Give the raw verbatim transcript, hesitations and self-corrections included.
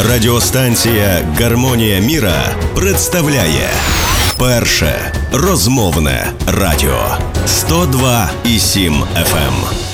Радіостанція «Гармонія міра» представляє перше розмовне радіо сто два і сім еф ем.